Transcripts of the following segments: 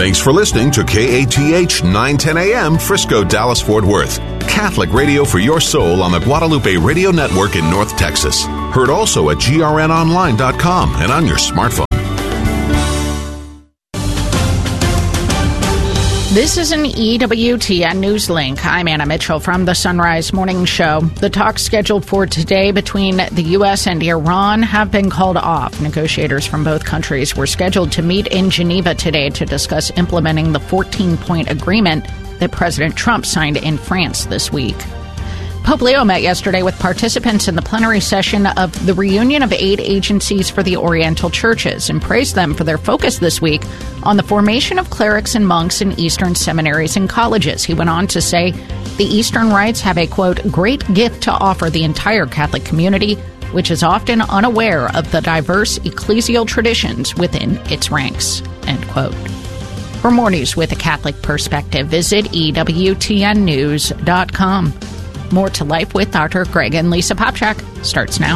Thanks for listening to KATH 910 AM, Frisco, Dallas, Fort Worth. Catholic radio for your soul on the Guadalupe Radio Network in North Texas. Heard also at grnonline.com and on your smartphone. This is an EWTN News Link. I'm Anna Mitchell from the Sunrise Morning Show. The talks scheduled for today between the U.S. and Iran have been called off. Negotiators from both countries were scheduled to meet in Geneva today to discuss implementing the 14-point agreement that President Trump signed in France this week. Pope Leo met yesterday with participants in the plenary session of the Reunion of 8 Agencies for the Oriental Churches and praised them for their focus this week on the formation of clerics and monks in Eastern seminaries and colleges. He went on to say the Eastern Rites have a, quote, great gift to offer the entire Catholic community, which is often unaware of the diverse ecclesial traditions within its ranks, end quote. For more news with a Catholic perspective, visit EWTNnews.com. More to Life with Dr. Greg and Lisa Popchak starts now.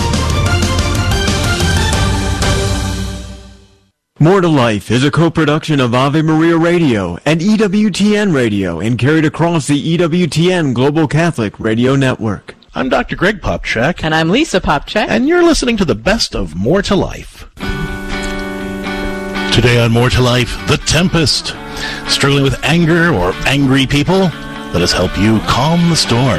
More to Life is a co-production of Ave Maria Radio and EWTN Radio and carried across the EWTN Global Catholic Radio Network. I'm Dr. Greg Popchak. And I'm Lisa Popchak. And you're listening to the best of More to Life. Today on More to Life, The Tempest. Struggling with anger or angry people? Let us help you calm the storm.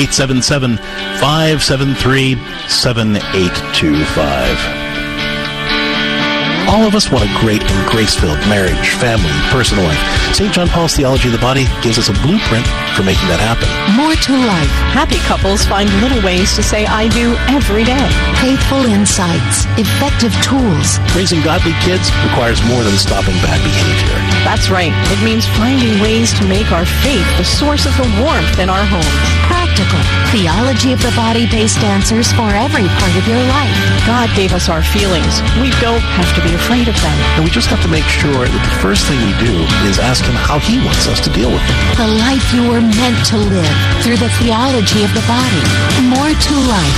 877-573-7825. All of us want a great and grace-filled marriage, family, personal life. St. John Paul's Theology of the Body gives us a blueprint for making that happen. More to Life. Happy couples find little ways to say I do every day. Faithful insights. Effective tools. Raising godly kids requires more than stopping bad behavior. That's right. It means finding ways to make our faith the source of the warmth in our homes. Practical. Theology of the Body based answers for every part of your life. God gave us our feelings. We don't have to be afraid of them. And we just have to make sure that the first thing we do is ask Him how He wants us to deal with them. The life you were meant to live through the theology of the body. More to Life.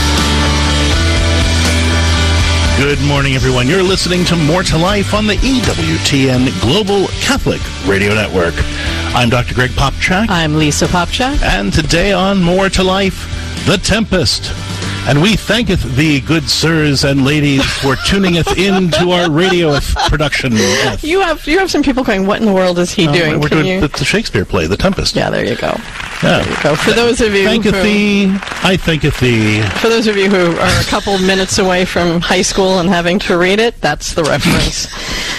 Good morning, everyone. You're listening to More to Life on the EWTN Global Catholic Radio Network. I'm Dr. Greg Popchak. I'm Lisa Popchak. And today on More to Life, The Tempest. And we thanketh thee, good sirs and ladies, for tuningeth into our radio production. You have some people going, what in the world is he doing? We're doing the Shakespeare play, The Tempest. Yeah, there you go. Yeah. There you go. For those of you Thanketh thee, I thanketh thee. For those of you who are a couple minutes away from high school and having to read it, that's the reference.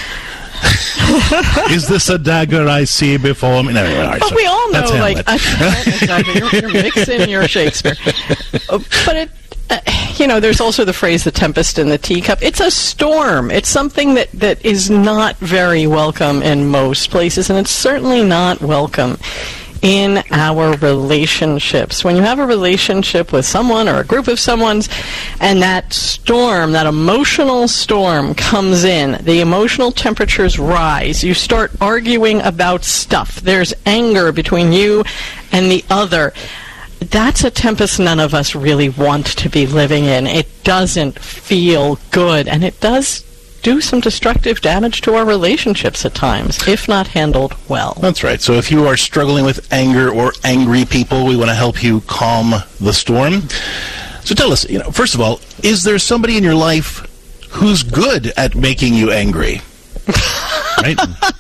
Is this a dagger I see before me? No, right, but we all know, like, you're mixing your Shakespeare. But it, there's also the phrase, the tempest in the teacup. It's a storm. It's something that is not very welcome in most places, and it's certainly not welcome in our relationships. When you have a relationship with someone or a group of someone's, and that storm, that emotional storm comes in, the emotional temperatures rise, you start arguing about stuff, there's anger between you and the other. That's a tempest none of us really want to be living in. It doesn't feel good, and it does do some destructive damage to our relationships at times, if not handled well. That's right. So if you are struggling with anger or angry people, we want to help you calm the storm. So tell us, first of all, is there somebody in your life who's good at making you angry? Right?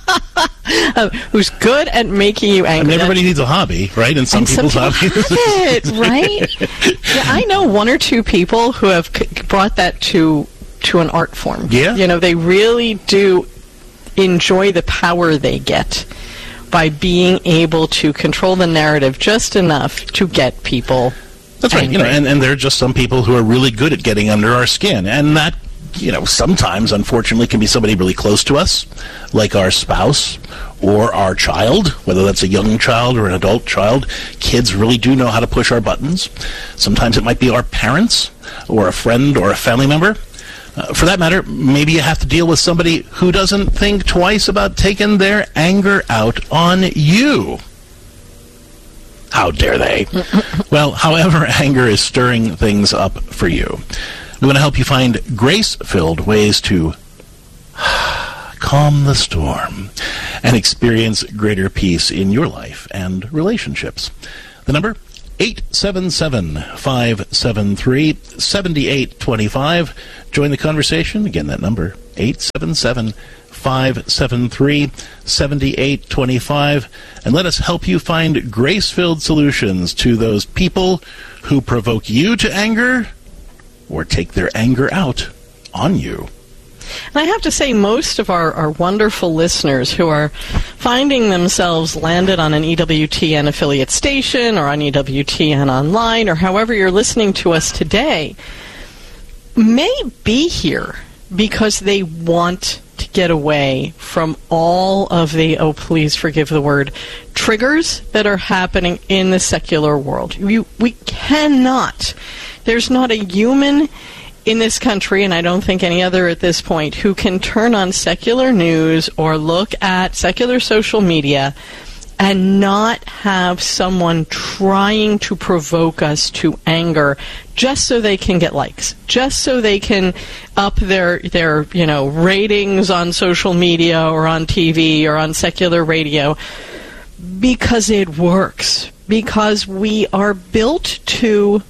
Who's good at making you angry. I mean, everybody needs a hobby, right? And some people's hobbies. It, right? Yeah, I know one or two people who have brought that to an art form. Yeah. They really do enjoy the power they get by being able to control the narrative just enough to get people That's angry. Right. And there are just some people who are really good at getting under our skin. And that, sometimes, unfortunately, can be somebody really close to us, like our spouse or our child, whether that's a young child or an adult child. Kids really do know how to push our buttons. Sometimes it might be our parents or a friend or a family member. For that matter, maybe you have to deal with somebody who doesn't think twice about taking their anger out on you. How dare they? Well, however anger is stirring things up for you, we want to help you find grace-filled ways to calm the storm. and experience greater peace in your life and relationships. The number, 877-573-7825. Join the conversation. Again, that number, 877-573-7825. And let us help you find grace-filled solutions to those people who provoke you to anger or take their anger out on you. And I have to say, most of our wonderful listeners who are finding themselves landed on an EWTN affiliate station or on EWTN online or however you're listening to us today may be here because they want to get away from all of the, oh, please forgive the word, triggers that are happening in the secular world. We cannot. There's not a human in this country, and I don't think any other at this point, who can turn on secular news or look at secular social media and not have someone trying to provoke us to anger just so they can get likes, just so they can up their ratings on social media or on TV or on secular radio, because it works, because we are built to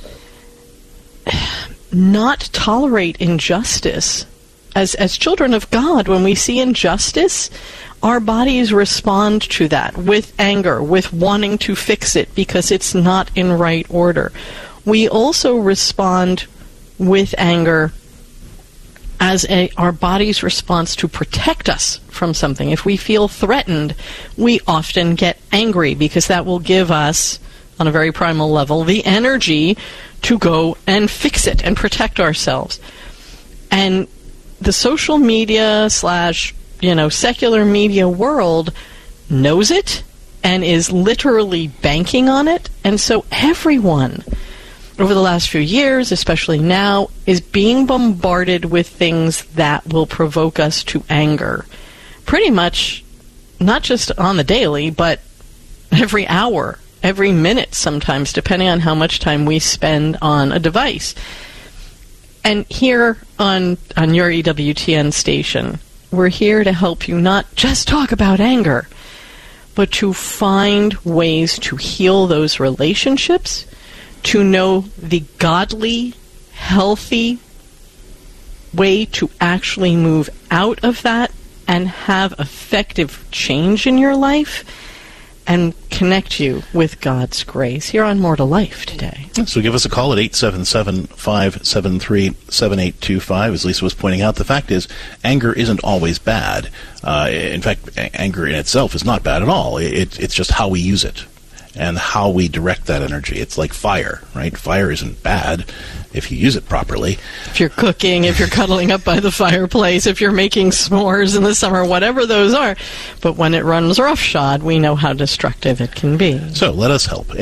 not tolerate injustice. As children of God, when we see injustice, our bodies respond to that with anger, with wanting to fix it because it's not in right order. We also respond with anger as our body's response to protect us from something. If we feel threatened, we often get angry because that will give us, on a very primal level, the energy to go and fix it and protect ourselves. And the social media / secular media world knows it and is literally banking on it. And so everyone, over the last few years, especially now, is being bombarded with things that will provoke us to anger. Pretty much, not just on the daily, but every hour, every minute sometimes, depending on how much time we spend on a device. And here on your EWTN station, we're here to help you not just talk about anger, but to find ways to heal those relationships, to know the godly, healthy way to actually move out of that and have effective change in your life, and connect you with God's grace. You're on More to Life today. So give us a call at 877-573-7825. As Lisa was pointing out, the fact is, anger isn't always bad. In fact, anger in itself is not bad at all. It's just how we use it and how we direct that energy. It's like fire, right? Fire isn't bad if you use it properly. If you're cooking, if you're cuddling up by the fireplace, if you're making s'mores in the summer, whatever those are. But when it runs roughshod, we know how destructive it can be. So let us help.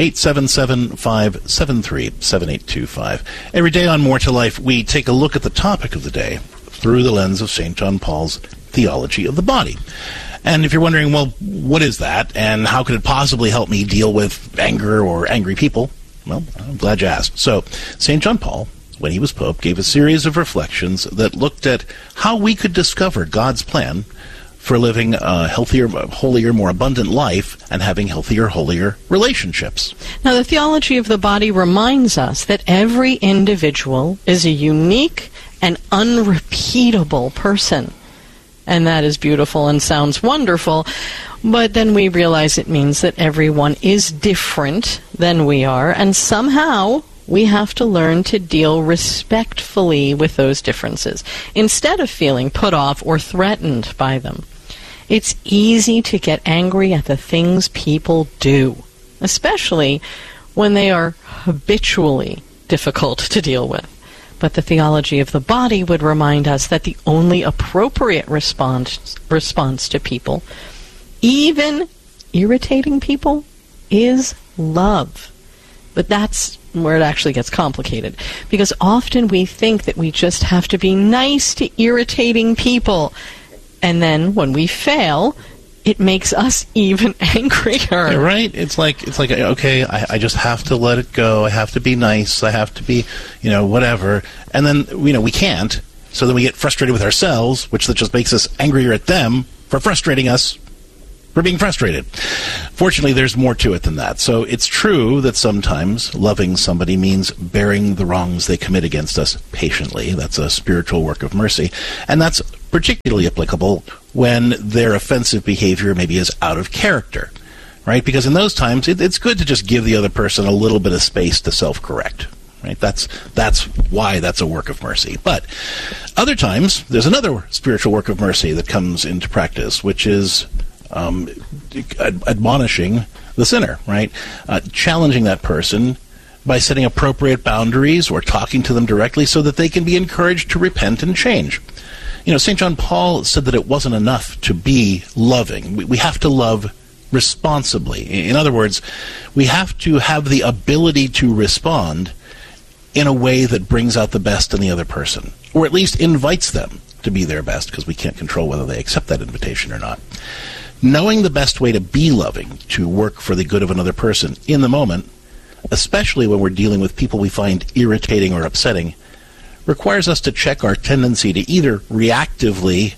877-573-7825. Every day on More to Life, we take a look at the topic of the day through the lens of St. John Paul's theology of the body. And if you're wondering, well, what is that, and how could it possibly help me deal with anger or angry people? Well, I'm glad you asked. So, St. John Paul, when he was Pope, gave a series of reflections that looked at how we could discover God's plan for living a healthier, holier, more abundant life and having healthier, holier relationships. Now, the theology of the body reminds us that every individual is a unique and unrepeatable person. And that is beautiful and sounds wonderful. But then we realize it means that everyone is different than we are, and somehow we have to learn to deal respectfully with those differences instead of feeling put off or threatened by them. It's easy to get angry at the things people do, especially when they are habitually difficult to deal with. But the theology of the body would remind us that the only appropriate response to people, even irritating people, is love. But that's where it actually gets complicated, because often we think that we just have to be nice to irritating people, and then when we fail, it makes us even angrier. Yeah, right? It's like okay, I just have to let it go. I have to be nice. I have to be, whatever. And then, we can't. So then we get frustrated with ourselves, which just makes us angrier at them for frustrating us for being frustrated. Fortunately, there's more to it than that. So it's true that sometimes loving somebody means bearing the wrongs they commit against us patiently. That's a spiritual work of mercy. And that's particularly applicable when their offensive behavior maybe is out of character, right? Because in those times, it's good to just give the other person a little bit of space to self-correct. Right? That's why that's a work of mercy. But other times, there's another spiritual work of mercy that comes into practice, which is admonishing the sinner, right? Challenging that person by setting appropriate boundaries or talking to them directly so that they can be encouraged to repent and change. You know, St. John Paul said that it wasn't enough to be loving. We have to love responsibly. In other words, we have to have the ability to respond in a way that brings out the best in the other person, or at least invites them to be their best, because we can't control whether they accept that invitation or not. Knowing the best way to be loving, to work for the good of another person in the moment, especially when we're dealing with people we find irritating or upsetting, requires us to check our tendency to either reactively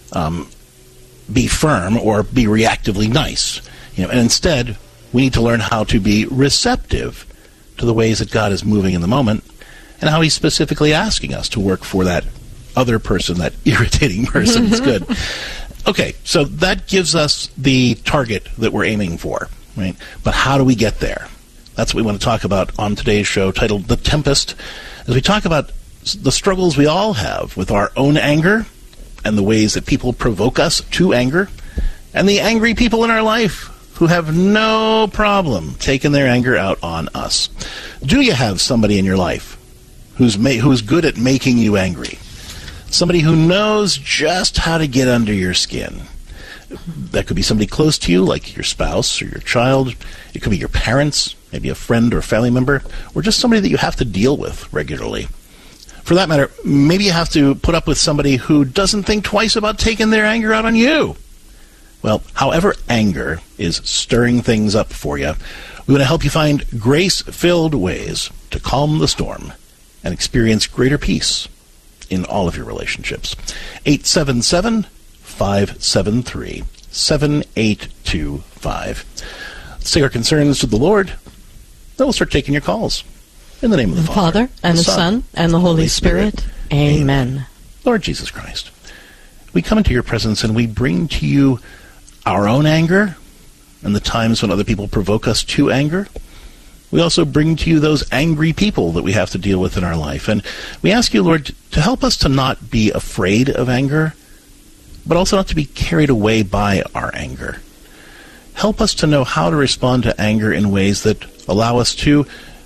be firm or be reactively nice. And instead, we need to learn how to be receptive to the ways that God is moving in the moment, and how he's specifically asking us to work for that other person, that irritating person. It's good. Okay, so that gives us the target that we're aiming for, right? But how do we get there? That's what we want to talk about on today's show, titled The Tempest, as we talk about the struggles we all have with our own anger and the ways that people provoke us to anger, and the angry people in our life who have no problem taking their anger out on us. Do you have somebody in your life who's good at making you angry? Somebody who knows just how to get under your skin. That could be somebody close to you, like your spouse or your child. It could be your parents, maybe a friend or family member, or just somebody that you have to deal with regularly. For that matter, maybe you have to put up with somebody who doesn't think twice about taking their anger out on you. Well, however anger is stirring things up for you, we want to help you find grace-filled ways to calm the storm and experience greater peace in all of your relationships. 877-573-7825. Let's take our concerns to the Lord. Then we'll start taking your calls. In the name of the Father, and the Son, and the Holy Spirit. Amen. Lord Jesus Christ, we come into your presence and we bring to you our own anger and the times when other people provoke us to anger. We also bring to you those angry people that we have to deal with in our life. And we ask you, Lord, to help us to not be afraid of anger, but also not to be carried away by our anger. Help us to know how to respond to anger in ways that allow us to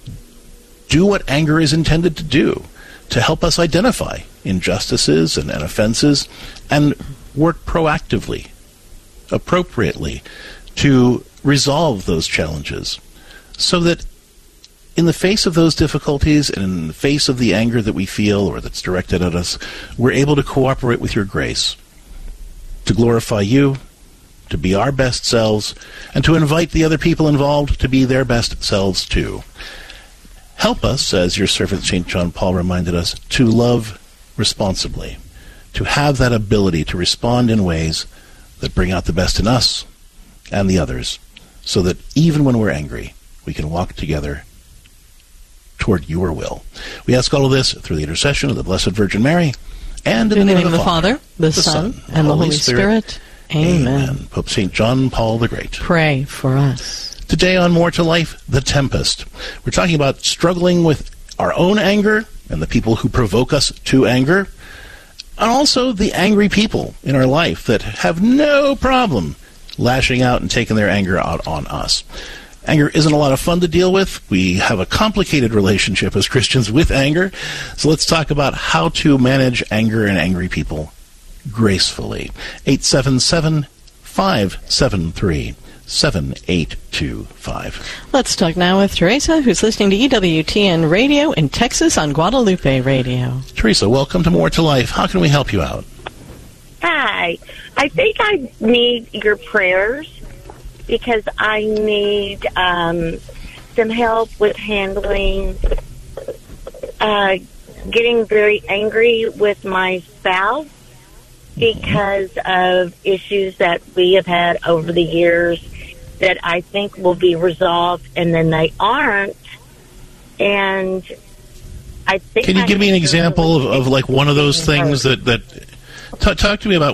do what anger is intended to do, to help us identify injustices and offenses and work proactively, appropriately, to resolve those challenges, so that in the face of those difficulties and in the face of the anger that we feel or that's directed at us, we're able to cooperate with your grace, to glorify you, to be our best selves, and to invite the other people involved to be their best selves too. Help us, as your servant St. John Paul reminded us, to love responsibly, to have that ability to respond in ways that bring out the best in us and the others, so that even when we're angry, we can walk together toward your will. We ask all of this through the intercession of the Blessed Virgin Mary, and in the name of the Father, the Son, and the Holy Spirit. Amen. Pope St. John Paul the Great, pray for us. Today on More to Life, The Tempest, we're talking about struggling with our own anger and the people who provoke us to anger, and also the angry people in our life that have no problem lashing out and taking their anger out on us. Anger isn't a lot of fun to deal with. We have a complicated relationship as Christians with anger. So let's talk about how to manage anger and angry people gracefully. 877-573-7825. Let's talk now with Teresa, who's listening to EWTN Radio in Texas on Guadalupe Radio. Teresa, welcome to More to Life. How can we help you out? Hi. I think I need your prayers because I need some help with handling getting very angry with my spouse because of issues that we have had over the years that I think will be resolved, and then they aren't. And I think... Can you give me an example of like one of those things that talk to me about